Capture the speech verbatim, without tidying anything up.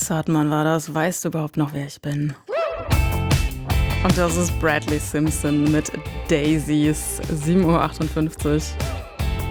Hartmann war das. Weißt du überhaupt noch, wer ich bin? Und das ist Bradley Simpson mit Daisies, sieben Uhr achtundfünfzig.